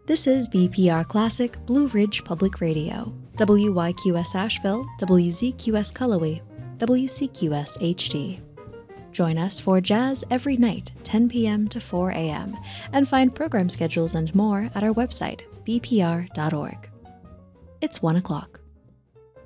This is BPR Classic Blue Ridge Public Radio, WYQS Asheville, WZQS Cullowhee, WCQS HD. Join us for jazz every night, 10 p.m. to 4 a.m., and find program schedules and more at our website, bpr.org. It's 1 o'clock.